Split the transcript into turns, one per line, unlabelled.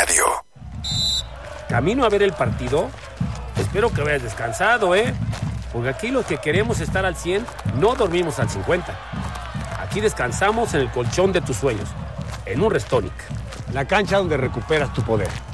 Radio.
¿Camino a ver el partido? Espero que vayas descansado, porque aquí los que queremos estar al 100 no dormimos al 50. Aquí descansamos en el colchón de tus sueños, en un Restonic.
La cancha donde recuperas tu poder.